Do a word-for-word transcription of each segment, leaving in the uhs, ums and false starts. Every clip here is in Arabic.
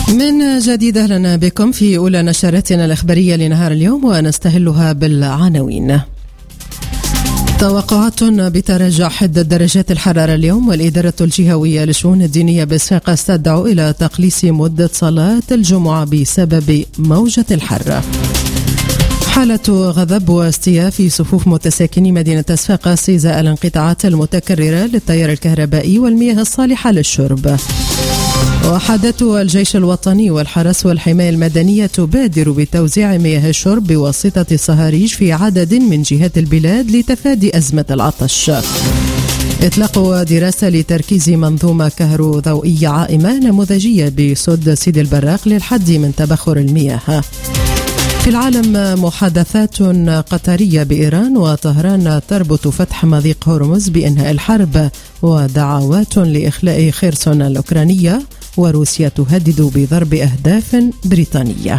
من جديد أهلا بكم في أولى نشراتنا الإخبارية لنهار اليوم، ونستهلها بالعناوين. توقعات بتراجع حدة درجات الحرارة اليوم، والإدارة الجهوية للشؤون الدينية بصفاقس تدعو إلى تقليص مدة صلاة الجمعة بسبب موجة الحر. حالة غضب واستياء في صفوف متساكني مدينة صفاقس إزاء الانقطاعات المتكررة للتيار الكهربائي والمياه الصالحة للشرب. وحدث الجيش الوطني والحرس والحماية المدنية تبادر بتوزيع مياه الشرب بواسطة صهاريج في عدد من جهات البلاد لتفادي أزمة العطش. إطلاق دراسة لتركيز منظومة كهروضوئية عائمة نموذجية بسد سيدي البراق للحد من تبخر المياه. في العالم محادثات قطرية بإيران وطهران تربط فتح مضيق هرمز بإنهاء الحرب، ودعوات لإخلاء خيرسون الأوكرانية، وروسيا تهدد بضرب أهداف بريطانية.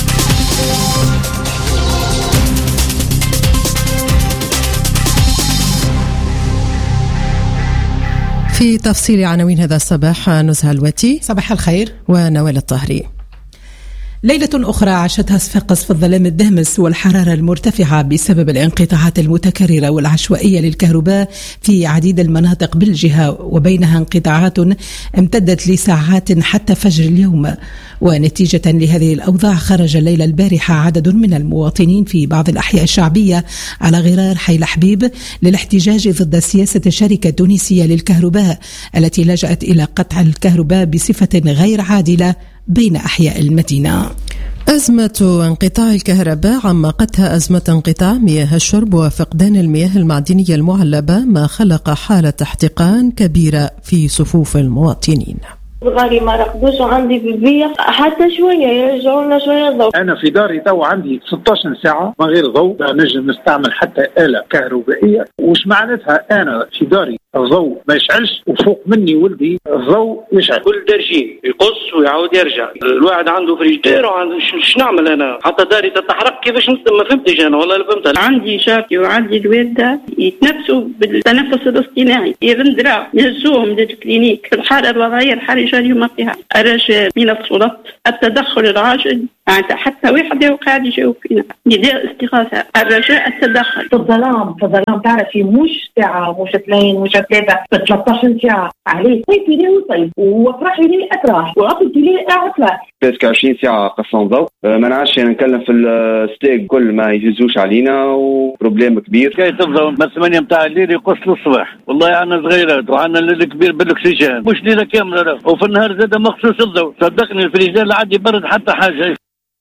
في تفصيل عناوين هذا الصباح نزهة الوتي. صباح الخير. ونوال الطهري. ليلة أخرى عاشتها صفاقس في الظلام الدامس والحرارة المرتفعة بسبب الانقطاعات المتكررة والعشوائية للكهرباء في عديد المناطق بالجهة، وبينها انقطاعات امتدت لساعات حتى فجر اليوم. ونتيجة لهذه الأوضاع خرج الليلة البارحة عدد من المواطنين في بعض الأحياء الشعبية على غرار حي الحبيب للاحتجاج ضد سياسة الشركة التونسية للكهرباء التي لجأت إلى قطع الكهرباء بصفة غير عادلة بين أحياء المدينة. أزمة انقطاع الكهرباء عمقتها أزمة انقطاع مياه الشرب وفقدان المياه المعدنية المعلبة، ما خلق حالة احتقان كبيرة في صفوف المواطنين. غالي ما رقدوش عندي في البيت حتى شوية يرجعوا لنا شوية ضوء. أنا في داري تو عندي ستة عشر ساعة من غير ضوء، نجم نستعمل حتى آلة كهربائية. وش معناتها أنا في داري الضوء ما يشعلش وفوق مني ولدي الضوء يشعل؟ كل درجين يقص ويعاود يرجع. الواحد عنده فريجير وعنده ش نعمل أنا حتى داري تتحرك كيفاش نسمع؟ ما فهمتش أنا والله فهمت. عندي شاكي وعندي الوالدة يتنفسوا بالتنفس الاصطناعي، يرندرا يهزوهم للكلينيك. الحالة الوضعية الحرجة اليوم فيها الرجاء من السلطات التدخل العاجل، حتى واحد قاعد يجاوب فينا نداء استغاثة. الرجاء التدخل. في الظلام في الظلام تعرفي مش ساعة مش اثنين مش ثلاثة ثلاثة عشر ساعة عليه. صيفي ليه وصيف وافرحي ليه افرح وعطلتي ليه اعطلة. بس عشرين ساعة قصان ضوء، ما نعرفش نتكلم في الستيك كل ما يهزوش علينا وبروبليم كبير. كي تفضل من ثمانية متاع الليل يقص للصباح. والله عنا صغيرات وعنا الكبير بالاكسجين مش ليلة كاملة، وفي النهار زاد مخصوص الضوء. صدقني الفريزر لا عاد يبرد حتى حاجة.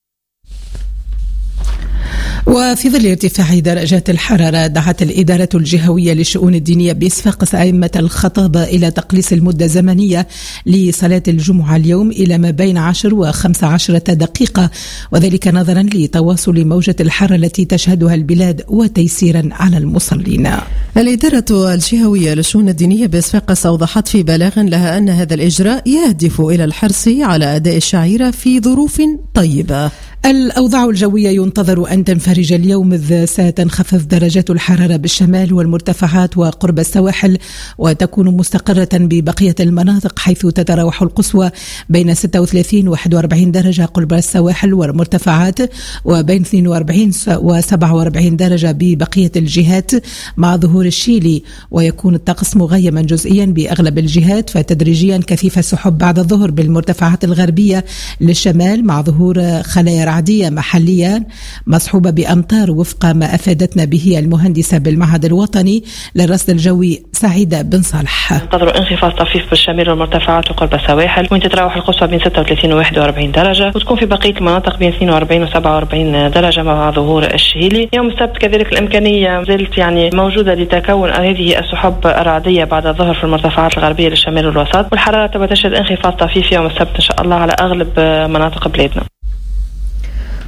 وفي ظل ارتفاع درجات الحرارة دعت الإدارة الجهوية للشؤون الدينية بصفاقس أئمة الخطابة إلى تقليص المدة الزمنية لصلاة الجمعة اليوم إلى ما بين عشر وخمس عشرة دقيقة، وذلك نظرا لتواصل موجة الحر التي تشهدها البلاد وتيسيرا على المصلين. الإدارة الجهوية للشؤون الدينية بصفاقس أوضحت في بلاغ لها أن هذا الإجراء يهدف إلى الحرص على أداء الشعيرة في ظروف طيبة. الأوضاع الجوية ينتظر أن تنفرج اليوم، إذ ستنخفض درجات الحرارة بالشمال والمرتفعات وقرب السواحل، وتكون مستقرة ببقية المناطق، حيث تتراوح القصوى بين ستة وثلاثين وواحد وأربعين درجة قرب السواحل والمرتفعات، وبين اثنين وأربعين وسبعة وأربعين درجة ببقية الجهات مع ظهور الشيلي. ويكون الطقس مغيما جزئيا بأغلب الجهات، فتدريجيا كثيف السحب بعد الظهر بالمرتفعات الغربية للشمال مع ظهور خلايا رعدية محليا مصحوبة بأمطار، وفق ما أفادتنا به المهندسة بالمعهد الوطني للرصد الجوي سعيدة بن صالح. ننتظر انخفاض طفيف بالشمال والمرتفعات وقرب السواحل، وين تتراوح القصوى بين ستة وثلاثين وواحد وأربعين درجة، وتكون في بقية المناطق بين اثنين وأربعين وسبعة وأربعين درجة مع ظهور الشهيلي. يوم السبت كذلك الإمكانية زالت يعني موجودة لتكون هذه السحب الرعدية بعد الظهر في المرتفعات الغربية للشمال والوسط، والحرارة تبقى تشهد انخفاض طفيف يوم السبت إن شاء الله على أغلب مناطق بلادنا.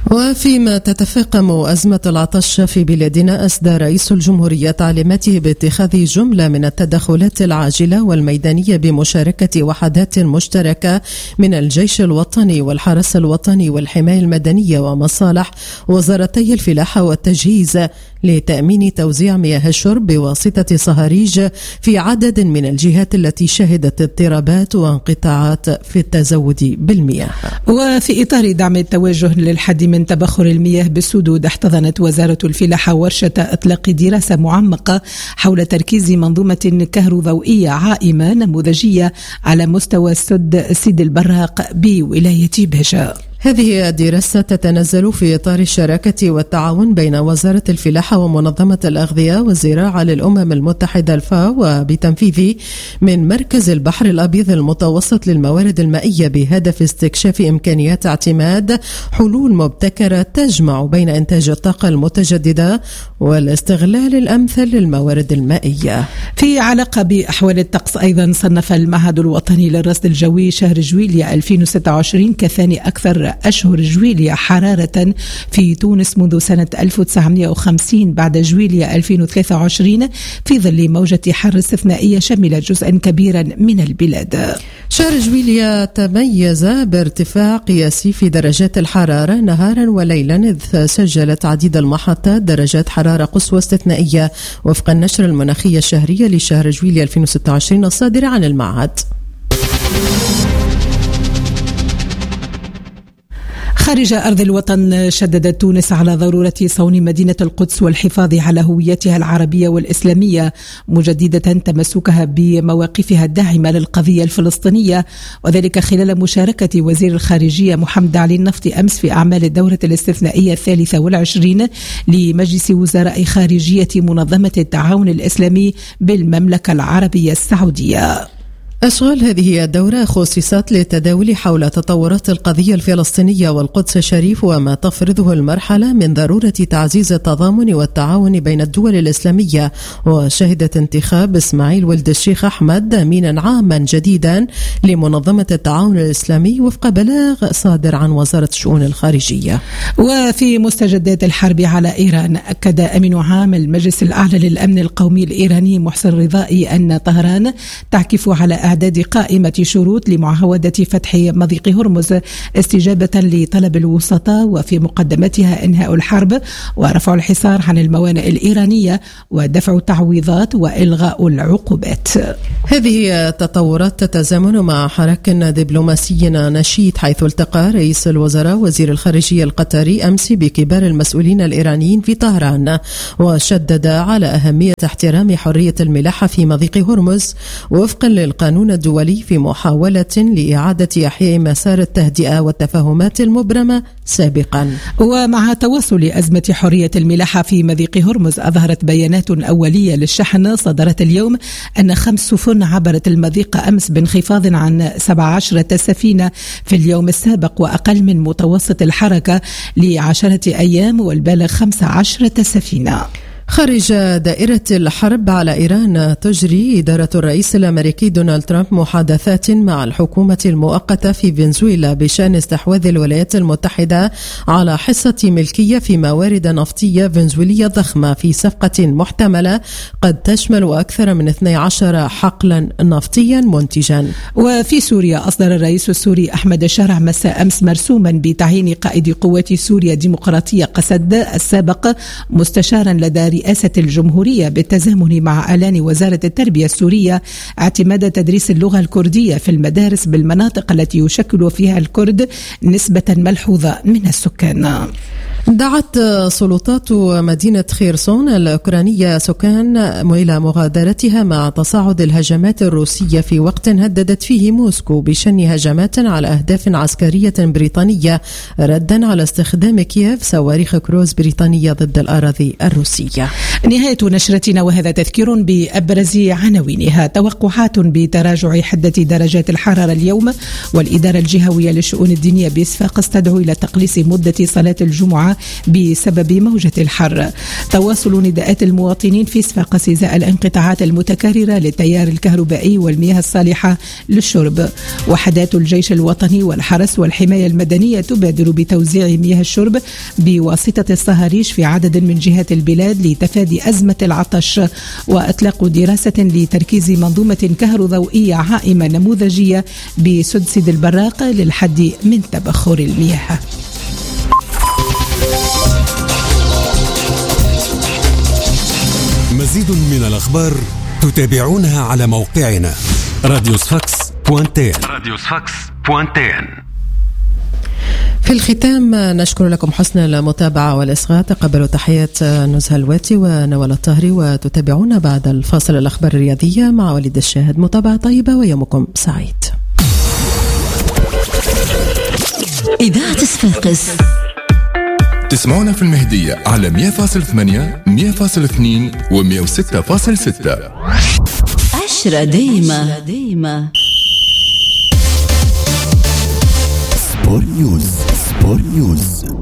وفيما تتفاقم أزمة العطش في بلادنا، أسدى رئيس الجمهورية تعليماته باتخاذ جملة من التدخلات العاجلة والميدانية بمشاركة وحدات مشتركة من الجيش الوطني والحرس الوطني والحماية المدنية ومصالح وزارتي الفلاحة والتجهيز لتأمين توزيع مياه الشرب بواسطة صهاريج في عدد من الجهات التي شهدت اضطرابات وانقطاعات في التزود بالمياه. وفي إطار دعم التوجه للحد من تبخر المياه بالسدود، احتضنت وزارة الفلاحة ورشة إطلاق دراسة معمقة حول تركيز منظومة كهروضوئية عائمة نموذجية على مستوى السد سيد البراق بولاية باشا. هذه الدراسة تتنزل في إطار الشراكة والتعاون بين وزارة الفلاحة ومنظمة الأغذية والزراعة للأمم المتحدة الفاو، وبتنفيذ من مركز البحر الأبيض المتوسط للموارد المائية بهدف استكشاف إمكانيات اعتماد حلول مبتكرة تجمع بين إنتاج الطاقة المتجددة والاستغلال الأمثل للموارد المائية. في علاقة بأحوال الطقس أيضا، صنف المعهد الوطني للرصد الجوي شهر جويلية ألفين وستة وعشرين كثاني أكثر أشهر جويلية حرارة في تونس منذ سنة ألف وتسعمائة وخمسين بعد جويلية ألفين وثلاثة وعشرين، في ظل موجة حر استثنائية شملت جزءا كبيرا من البلاد. شهر جويلية تميز بارتفاع قياسي في درجات الحرارة نهارا وليلا، إذ سجلت عديد المحطات درجات حرارة قصوى استثنائية وفق النشرة المناخية الشهرية لشهر جويلية ألفين وستة وعشرين الصادرة عن المعهد. خارج أرض الوطن، شددت تونس على ضرورة صون مدينة القدس والحفاظ على هويتها العربية والإسلامية، مجددة تمسكها بمواقفها الداعمة للقضية الفلسطينية، وذلك خلال مشاركة وزير الخارجية محمد علي النفطي أمس في أعمال الدورة الاستثنائية الثالثة والعشرين لمجلس وزراء خارجية منظمة التعاون الإسلامي بالمملكة العربية السعودية. أشغال هذه الدورة خصصت للتداول حول تطورات القضية الفلسطينية والقدس الشريف وما تفرضه المرحلة من ضرورة تعزيز التضامن والتعاون بين الدول الإسلامية. وشهدت انتخاب إسماعيل ولد الشيخ أحمد أمينا عاما جديدا لمنظمة التعاون الإسلامي وفق بلاغ صادر عن وزارة الشؤون الخارجية. وفي مستجدات الحرب على إيران، أكد أمين عام المجلس الأعلى للأمن القومي الإيراني محسن رضائي أن طهران تعكف على إعداد قائمة شروط لمعاودة فتح مضيق هرمز استجابة لطلب الوسطاء، وفي مقدمتها إنهاء الحرب ورفع الحصار عن الموانئ الإيرانية ودفع تعويضات وإلغاء العقوبات. هذه التطورات تتزامن مع حراك دبلوماسي نشيط، حيث التقى رئيس الوزراء وزير الخارجية القطري أمس بكبار المسؤولين الإيرانيين في طهران، وشدد على أهمية احترام حرية الملاحة في مضيق هرمز وفقا للقانون الدولي في محاولة لإعادة إحياء مسار التهدئة والتفاهمات المبرمة سابقا. ومع تواصل أزمة حرية الملاحة في مضيق هرمز، أظهرت بيانات أولية للشحن صدرت اليوم أن خمس سفن عبرت المضيق أمس بانخفاض عن سبع عشرة سفينة في اليوم السابق، وأقل من متوسط الحركة لعشرة أيام والبالغ خمس عشرة سفينة. خارج دائرة الحرب على إيران، تجري إدارة الرئيس الأمريكي دونالد ترامب محادثات مع الحكومة المؤقتة في فنزويلا بشأن استحواذ الولايات المتحدة على حصة ملكية في موارد نفطية فنزويلية ضخمة في صفقة محتملة قد تشمل أكثر من اثني عشر حقلا نفطيا منتجا. وفي سوريا، أصدر الرئيس السوري أحمد الشارع مساء أمس مرسوما بتعيين قائد قوات سوريا الديمقراطية قسد السابق مستشارا لدى رئاسة الجمهورية، بالتزامن مع إعلان وزارة التربية السورية اعتماد تدريس اللغة الكردية في المدارس بالمناطق التي يشكل فيها الكرد نسبة ملحوظة من السكان. دعت سلطات مدينة خيرسون الأوكرانية سكان إلى مغادرتها مع تصاعد الهجمات الروسية في وقت هددت فيه موسكو بشن هجمات على أهداف عسكرية بريطانية ردا على استخدام كييف صواريخ كروز بريطانية ضد الأراضي الروسية. نهاية نشرتنا، وهذا تذكير بأبرز عناوينها. توقعات بتراجع حدة درجات الحرارة اليوم، والإدارة الجهوية للشؤون الدينية بإسفاق استدعوا إلى تقليص مدة صلاة الجمعة الجمعة بسبب موجة الحر. تواصل نداءات المواطنين في صفاقس إزاء الانقطاعات المتكررة للتيار الكهربائي والمياه الصالحة للشرب. وحدات الجيش الوطني والحرس والحماية المدنية تبادر بتوزيع مياه الشرب بواسطة الصهاريج في عدد من جهات البلاد لتفادي أزمة العطش، وإطلاق دراسة لتركيز منظومة كهروضوئية عائمة نموذجية بسدسد البراق للحد من تبخر المياه. مزيد من الأخبار تتابعونها على موقعنا راديو صفاقس بوانتين. راديو صفاقس بوانتين. في الختام نشكر لكم حسن المتابعة والإصغاء. تقبلوا تحية نزهة الواتي ونوال الطاهري، وتتابعونا بعد الفاصل الأخبار الرياضية مع وليد الشاهد. متابعة طيبة ويومكم سعيد. إذاعة صفاقس تسمعونا في المهدية على مية فاصلة ثمانية مية فاصلة اثنين و مية وستة فاصلة ستة. عشرة دايمة دايمة. سبور نيوز. سبور نيوز.